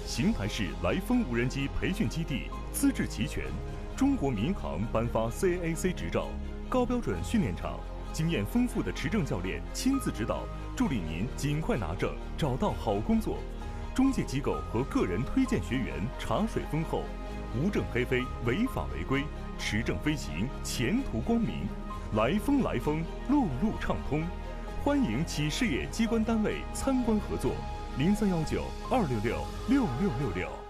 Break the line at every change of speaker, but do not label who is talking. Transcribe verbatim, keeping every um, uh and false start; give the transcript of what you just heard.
邢台市来风无人机培训基地资质齐全，中国民航颁发 C A A C 执照，高标准训练场，经验丰富的持证教练亲自指导，助力您尽快拿证，找到好工作。中介机构和个人推荐学员茶水丰厚，无证黑飞，违法违规，持证飞行，前途光明。来风来风，路路畅通。欢迎企事业机关单位参观合作，零三幺九二六六六六六六。